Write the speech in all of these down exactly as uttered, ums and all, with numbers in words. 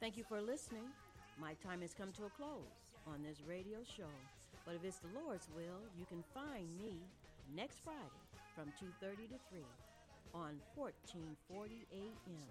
Thank you for listening. My time has come to a close on this radio show. But if it's the Lord's will, you can find me next Friday from two thirty to three on fourteen forty A M.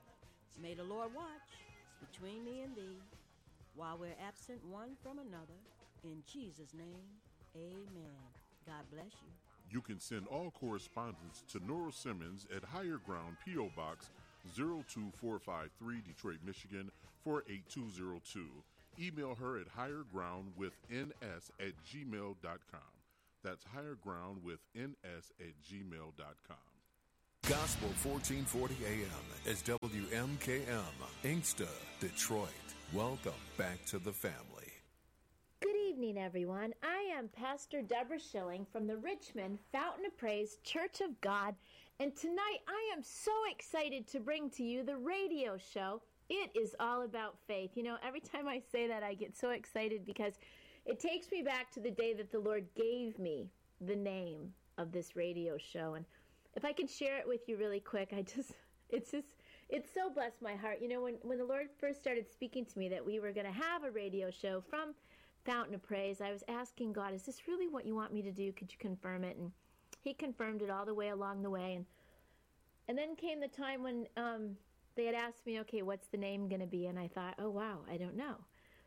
May the Lord watch between me and thee while we're absent one from another. In Jesus' name, amen. God bless you. You can send all correspondence to Nora Simmons at Higher Ground, P O. Box zero two four five three, Detroit, Michigan four eight two zero two. Email her at highergroundwithns at gmail dot com. That's highergroundwithns at gmail dot com. Gospel fourteen forty A M is W M K M, Inkster, Detroit. Welcome back to the family. Good evening, everyone. I am Pastor Deborah Schilling from the Richmond Fountain of Praise Church of God, and tonight I am so excited to bring to you the radio show. It is all about faith. You know, every time I say that, I get so excited because it takes me back to the day that the Lord gave me the name of this radio show. And if I can share it with you really quick, I just, it's just, it's so blessed my heart. You know, when, when the Lord first started speaking to me that we were going to have a radio show from Fountain of Praise, I was asking God, is this really what you want me to do? Could you confirm it? And He confirmed it all the way along the way. And and then came the time when um, they had asked me, okay, what's the name going to be? And I thought, oh, wow, I don't know.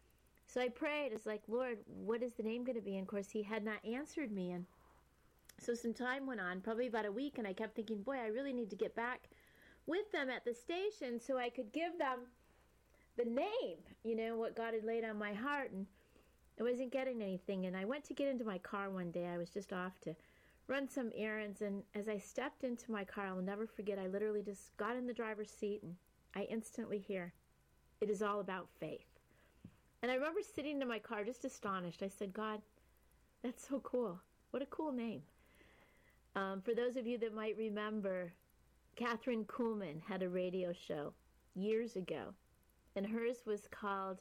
So I prayed. It's like, Lord, what is the name going to be? And of course, He had not answered me. And so some time went on, probably about a week, and I kept thinking, boy, I really need to get back with them at the station so I could give them the name, you know, what God had laid on my heart. And I wasn't getting anything, and I went to get into my car one day. I was just off to run some errands, and as I stepped into my car, I'll never forget, I literally just got in the driver's seat, and I instantly hear, it is all about faith. And I remember sitting in my car just astonished. I said, God, that's so cool. What a cool name. Um, for those of you that might remember, Catherine Kuhlman had a radio show years ago, and hers was called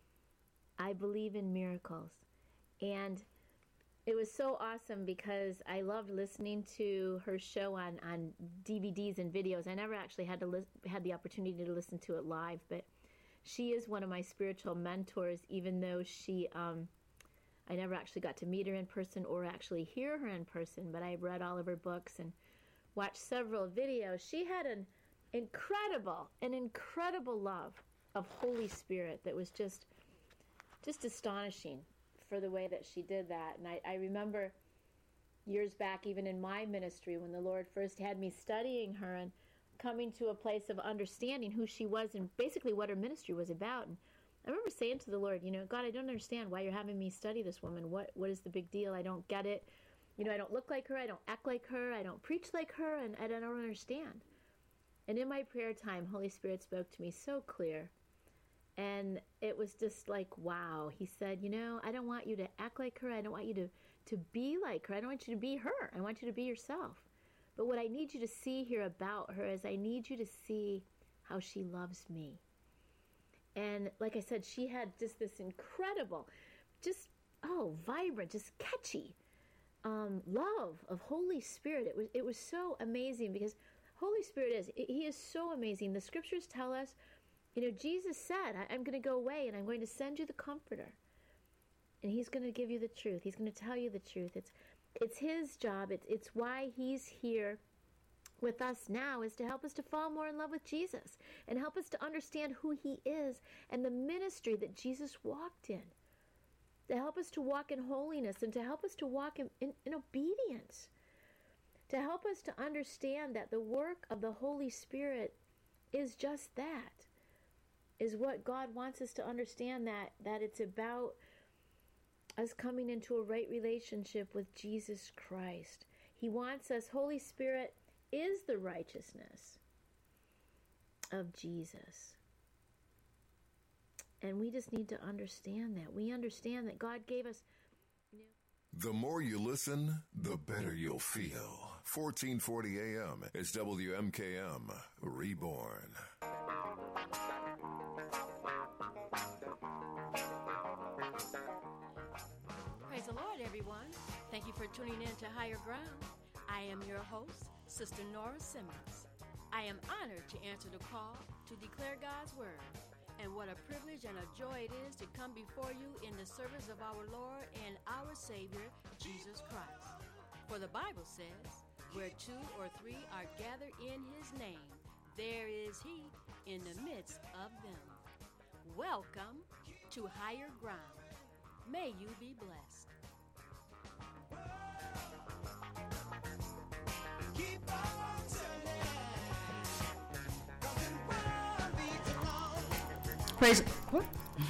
I Believe in Miracles. And it was so awesome because I loved listening to her show on, on D V Ds and videos. I never actually had to li- had the opportunity to listen to it live, but she is one of my spiritual mentors, even though she, um, I never actually got to meet her in person or actually hear her in person, but I read all of her books and watched several videos. She had an incredible, an incredible love of Holy Spirit that was just just astonishing for the way that she did that. And I, I remember years back, even in my ministry, when the Lord first had me studying her and coming to a place of understanding who she was and basically what her ministry was about. And I remember saying to the Lord, you know, God, I don't understand why you're having me study this woman. What What is the big deal? I don't get it. You know, I don't look like her. I don't act like her. I don't preach like her. And I don't understand. And in my prayer time, Holy Spirit spoke to me so clear. And it was just like, wow. He said, you know, I don't want you to act like her. I don't want you to, to be like her. I don't want you to be her. I want you to be yourself. But what I need you to see here about her is I need you to see how she loves me. And like I said, she had just this incredible, just, oh, vibrant, just catchy um, love of Holy Spirit. It was, it was so amazing because Holy Spirit is, He is so amazing. The scriptures tell us, you know, Jesus said, I'm going to go away and I'm going to send you the Comforter. And He's going to give you the truth. He's going to tell you the truth. It's it's His job. It's, it's why He's here with us now, is to help us to fall more in love with Jesus and help us to understand who He is and the ministry that Jesus walked in. To help us to walk in holiness and to help us to walk in, in, in obedience. To help us to understand that the work of the Holy Spirit is just that. Is what God wants us to understand, that, that it's about us coming into a right relationship with Jesus Christ. He wants us, Holy Spirit is the righteousness of Jesus. And we just need to understand that. We understand that God gave us... You know, the more you listen, the better you'll feel. fourteen forty A M is W M K M Reborn. Praise the Lord, everyone. Thank you for tuning in to Higher Ground. I am your host, Sister Nora Simmons. I am honored to answer the call to declare God's Word. And what a privilege and a joy it is to come before you in the service of our Lord and our Savior, Jesus Christ. For the Bible says, where two or three are gathered in his name, there is he in the midst of them. Welcome to Higher Ground. May you be blessed. Keep on turning. Praise, what?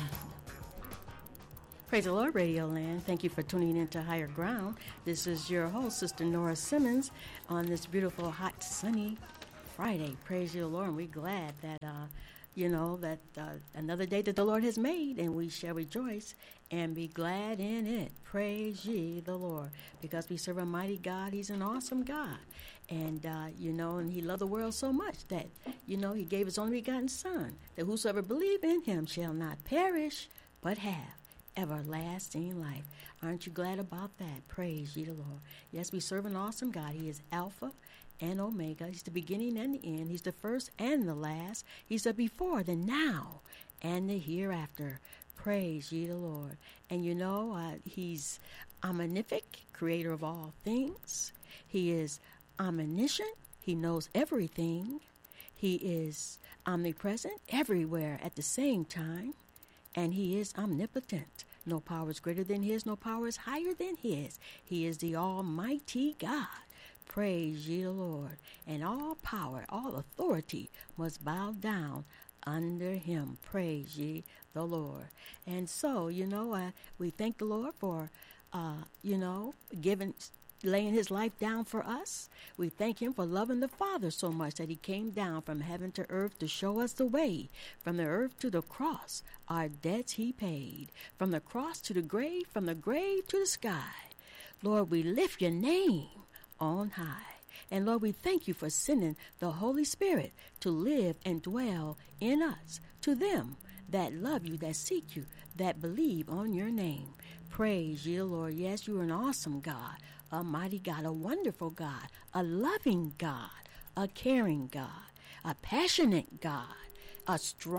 Praise the Lord, Radio Land. Thank you for tuning in to Higher Ground. This is your host, Sister Nora Simmons, on this beautiful, hot, sunny Friday. Praise you, Lord. And we're glad that, uh, you know, that uh, another day that the Lord has made, and we shall rejoice and be glad in it. Praise ye the Lord. Because we serve a mighty God. He's an awesome God. And, uh, you know, and he loved the world so much that, you know, he gave his only begotten Son, that whosoever believe in him shall not perish, but have everlasting life. Aren't you glad about that? Praise ye the Lord. Yes, we serve an awesome God. He is Alpha and Omega. He's the beginning and the end. He's the first and the last. He's the before, the now, and the hereafter. Praise ye the Lord. And you know, uh, he's omnific, creator of all things. He is omniscient. He knows everything. He is omnipresent everywhere at the same time. And he is omnipotent. No power is greater than his. No power is higher than his. He is the Almighty God. Praise ye the Lord. And all power, all authority must bow down under him. Praise ye the Lord. And so, you know, uh, we thank the Lord for, uh, you know, giving, laying his life down for us. We thank him for loving the Father so much that he came down from heaven to earth to show us the way. From the earth to the cross, our debts he paid. From the cross to the grave, from the grave to the sky. Lord, we lift your name on high. And Lord, we thank you for sending the Holy Spirit to live and dwell in us, to them that love you, that seek you, that believe on your name. Praise ye the Lord. Yes, you are an awesome God, a mighty God, a wonderful God, a loving God, a caring God, a passionate God, a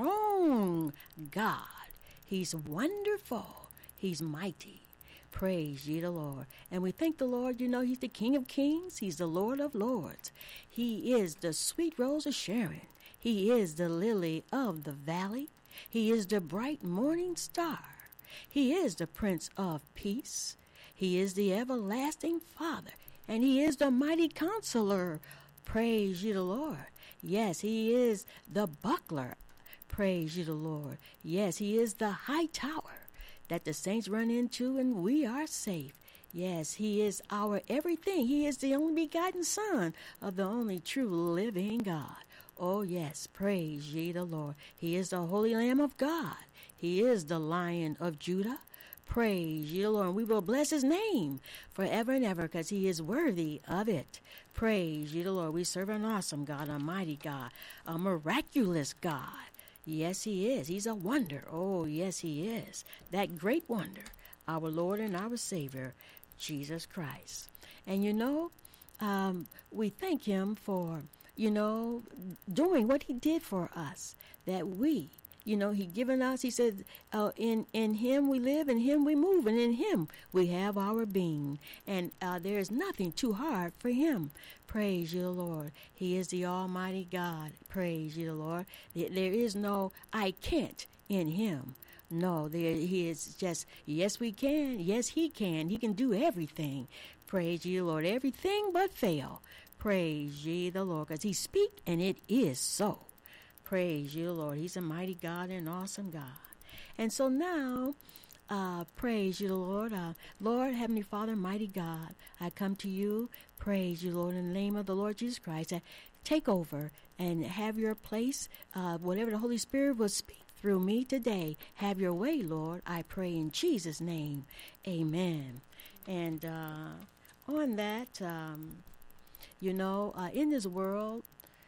strong God. He's wonderful. He's mighty. Praise ye the Lord. And we thank the Lord, you know, he's the King of kings. He's the Lord of lords. He is the sweet rose of Sharon. He is the lily of the valley. He is the bright morning star. He is the Prince of peace. He is the everlasting Father. And he is the mighty counselor. Praise ye the Lord. Yes, he is the buckler. Praise ye the Lord. Yes, he is the high tower that the saints run into and we are safe. Yes, he is our everything. He is the only begotten Son of the only true living God. Oh, yes, praise ye the Lord. He is the Holy Lamb of God. He is the Lion of Judah. Praise ye the Lord. And we will bless his name forever and ever because he is worthy of it. Praise ye the Lord. We serve an awesome God, a mighty God, a miraculous God. Yes, he is. He's a wonder. Oh, yes, he is. That great wonder, our Lord and our Savior, Jesus Christ. And you know, um, we thank him for, you know, doing what he did for us, that we, you know, he given us, he said, uh, in, in him we live, in him we move, and in him we have our being. And uh, there is nothing too hard for him. Praise you, Lord. He is the Almighty God. Praise you, Lord. There is no I can't in him. No, there he is just, yes, we can. Yes, he can. He can do everything. Praise you, Lord. Everything but fail. Praise ye the Lord. Because he speak and it is so. Praise you, Lord. He's a mighty God and awesome God. And so now, uh, praise you, Lord. Uh, Lord, Heavenly Father, mighty God, I come to you. Praise you, Lord, in the name of the Lord Jesus Christ. Uh, take over and have your place. Uh, whatever the Holy Spirit will speak through me today, have your way, Lord. I pray in Jesus' name. Amen. And uh, on that, um, you know, uh, in this world,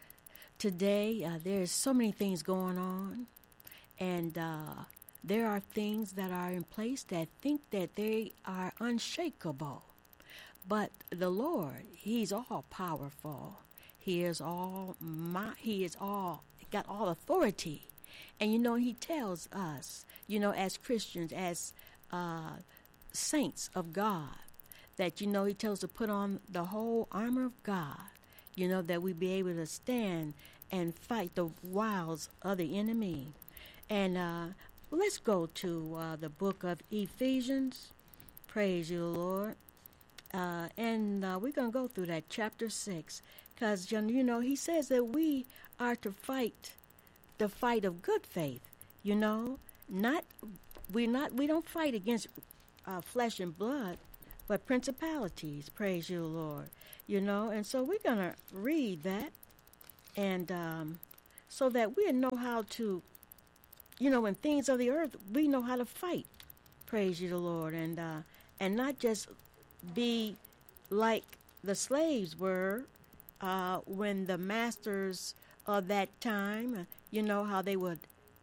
today, uh, there's so many things going on, and uh, there are things that are in place that think that they are unshakable. But the Lord, he's all powerful. He is all my, he is all got all authority, And, you know, he tells us, you know, as Christians, as uh, saints of God, that, you know, he tells us to put on the whole armor of God, you know, that we be able to stand and fight the wiles of the enemy. And uh, let's go to uh, the book of Ephesians. Praise you, Lord. Uh, and uh, we're going to go through that chapter six. Because, you know, he says that we are to fight the fight of good faith, you know. Not, we not, we don't fight against uh, flesh and blood, but principalities, praise you, Lord. You know, and so we're going to read that. And um, so that we know how to, you know, in things of the earth, we know how to fight. Praise you, the Lord. And, uh, and not just be like the slaves were uh, when the masters of that time, uh, you know, how they would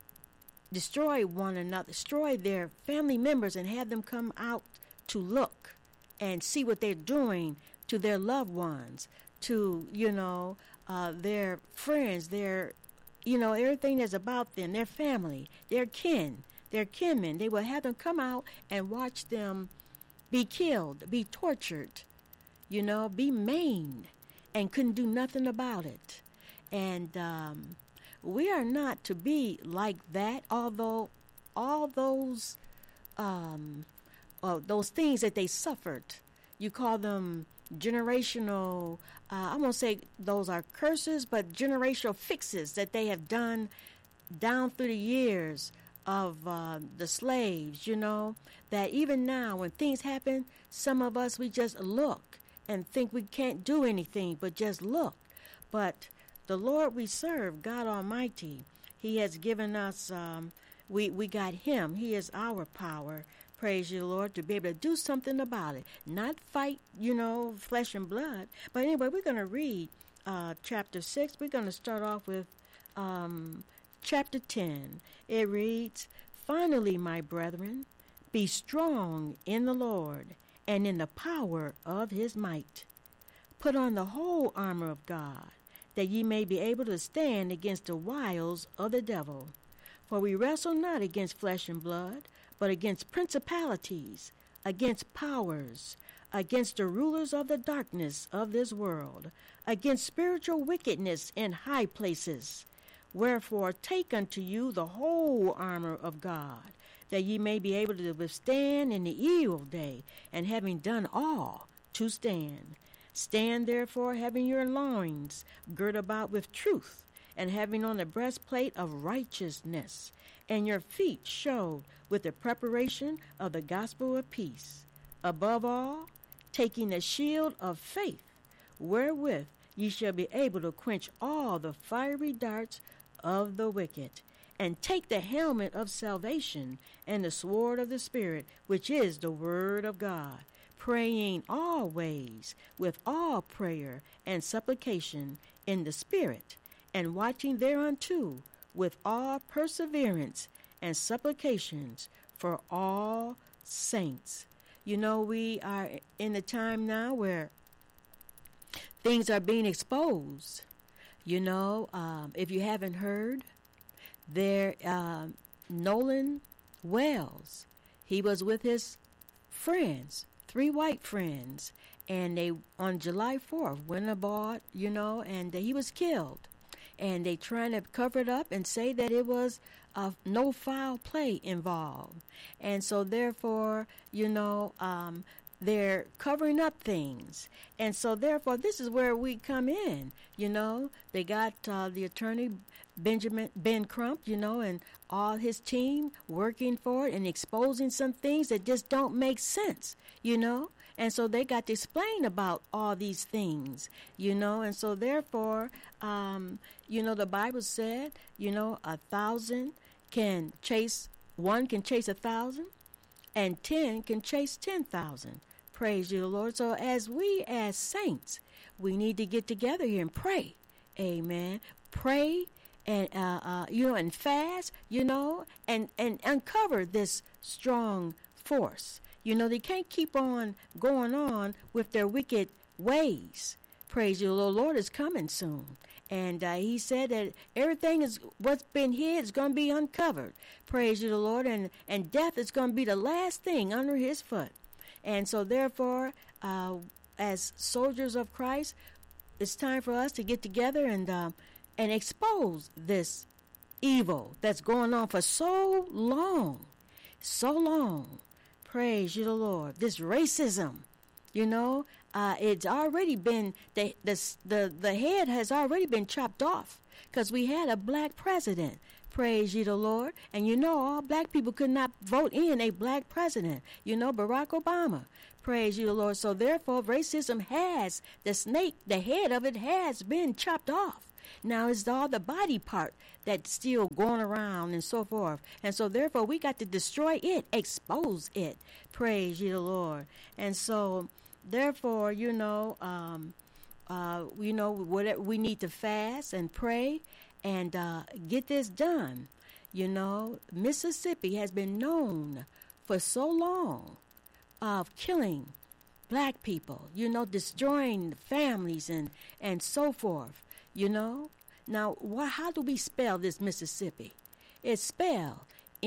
destroy one another, destroy their family members and have them come out to look and see what they're doing to their loved ones, to, you know, uh, their friends, their, you know, everything that's about them, their family, their kin, their kinmen. They would have them come out and watch them be killed, be tortured, you know, be maimed, and couldn't do nothing about it. And um, we are not to be like that, although all those um, uh, those things that they suffered, you call them generational, uh, I won't say those are curses, but generational fixes that they have done down through the years of uh, the slaves, you know, that even now when things happen, some of us, we just look and think we can't do anything but just look. But the Lord we serve, God Almighty, he has given us, um, we, we got him. He is our power, praise you, Lord, to be able to do something about it. Not fight, you know, flesh and blood. But anyway, we're going to read uh, chapter six. We're going to start off with um, chapter ten. It reads, "Finally, my brethren, be strong in the Lord and in the power of his might. Put on the whole armor of God, that ye may be able to stand against the wiles of the devil. For we wrestle not against flesh and blood, but against principalities, against powers, against the rulers of the darkness of this world, against spiritual wickedness in high places. Wherefore take unto you the whole armor of God, that ye may be able to withstand in the evil day, and having done all, to stand. Stand therefore, having your loins girt about with truth, and having on the breastplate of righteousness, and your feet shod with the preparation of the gospel of peace. Above all, taking the shield of faith, wherewith ye shall be able to quench all the fiery darts of the wicked, and take the helmet of salvation and the sword of the Spirit, which is the word of God, praying always with all prayer and supplication in the Spirit, and watching thereunto with all perseverance and supplications for all saints." You know, we are in a time now where things are being exposed. You know, um, if you haven't heard, there, um, Nolan Wells, he was with his friends, three white friends, and they, on July fourth, went aboard, you know, and uh, he was killed. And they trying to cover it up and say that it was uh, no foul play involved. And so therefore, you know, um, they're covering up things. And so therefore, this is where we come in, you know. They got uh, the attorney, Benjamin Ben Crump, you know, and all his team working for it and exposing some things that just don't make sense, you know. And so they got to explain about all these things, you know. And so therefore, um, you know, the Bible said, you know, a thousand can chase, one can chase a thousand, and ten can chase ten thousand. Praise you, Lord. So as we as saints, we need to get together here and pray. Amen. Pray and, uh, uh, you know, and fast, you know, and, and uncover this strong force. You know, they can't keep on going on with their wicked ways. Praise you, the Lord is coming soon. And uh, he said that everything is what's been hid is going to be uncovered. Praise you, the Lord. And, and death is going to be the last thing under his foot. And so therefore, uh, as soldiers of Christ, it's time for us to get together and uh, and expose this evil that's going on for so long. So long. Praise you, the Lord. This racism, you know, uh, it's already been, the, the, the, the head has already been chopped off because we had a black president. Praise ye the Lord. And you know, all black people could not vote in a black president. You know, Barack Obama. Praise ye the Lord. So therefore, racism has, the snake, the head of it has been chopped off. Now it's all the body part that's still going around and so forth. And so therefore we got to destroy it, expose it. Praise ye the Lord. And so therefore, you know, um, uh, you know, whatever, we need to fast and pray and uh, get this done. You know, Mississippi has been known for so long of killing black people, you know, destroying families and, and so forth. You know? Now, wh- how do we spell this Mississippi? It's spelled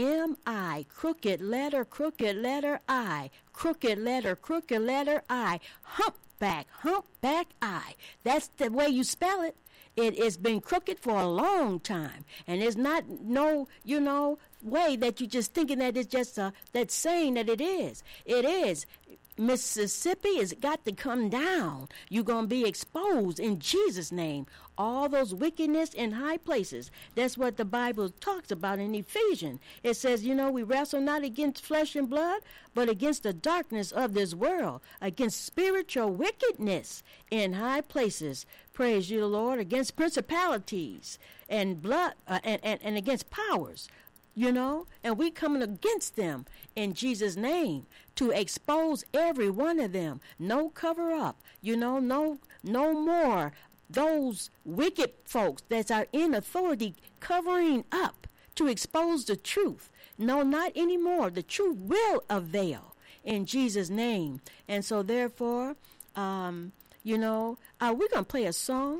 M I, crooked letter, crooked letter I, crooked letter, crooked letter I, humpback, humpback I. That's the way you spell it. It has been crooked for a long time. And there's not no, you know, way that you're just thinking that it's just uh, that saying that it is. It is. Mississippi has got to come down. You're going to be exposed in Jesus' name. All those wickedness in high places. That's what the Bible talks about in Ephesians. It says, you know, we wrestle not against flesh and blood, but against the darkness of this world, against spiritual wickedness in high places. Praise you, the Lord, against principalities and blood uh, and, and, and against powers. You know, and we coming against them in Jesus' name to expose every one of them. No cover up, you know, no, no more those wicked folks that are in authority covering up to expose the truth. No, not anymore. The truth will avail in Jesus' name. And so therefore, um, you know, uh, we're going to play a song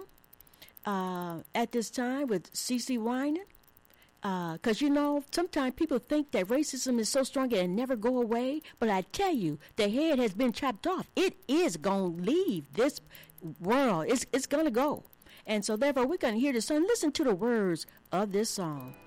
uh, at this time with CeCe Winans. Because, uh, you know, sometimes people think that racism is so strong it never go away. But I tell you, the head has been chopped off. It is going to leave this world. It's, it's going to go. And so, therefore, we're going to hear the song. Listen to the words of this song.